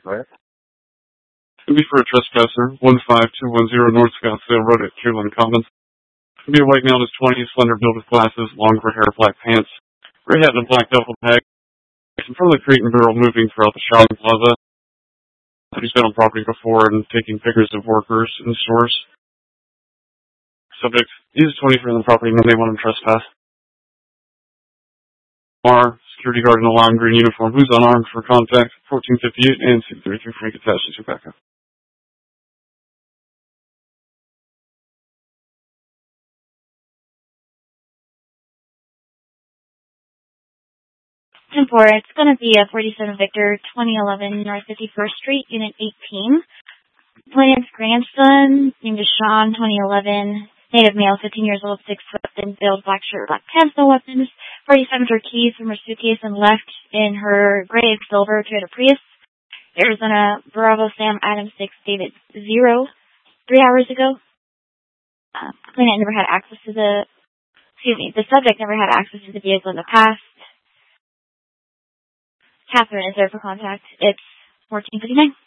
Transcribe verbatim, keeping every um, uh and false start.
Right. It'll be for a trespasser, one five two one zero North Scottsdale Road at Kierland Commons. It'll be a white male in his twenties, slender build with glasses, long for hair, black pants, gray hat and a black duffel bag. In front of the Crate and Barrel moving throughout the shopping plaza. He's been on property before and taking pictures of workers in stores. Subject is twenty-three on the property, no name on him trespass. Mar, security guard in a lime green uniform, who's unarmed for contact, fourteen fifty-eight and six thirty-three Frank attached to backup. ten four, it's going to be a forty-seven Victor, twenty eleven North fifty-first Street, Unit eighteen. Plaintiff's grandson, named is Sean, twenty eleven, native male, fifteen years old, six foot, thin build, black shirt, black pants, no weapons. forty-seven her keys from her suitcase and left in her gray silver Toyota Prius. Arizona Bravo Sam Adam six David zero, three hours ago. Uh, plaintiff never had access to the, excuse me, the subject never had access to the vehicle in the past. Catherine is there for contact. It's fourteen fifty-nine.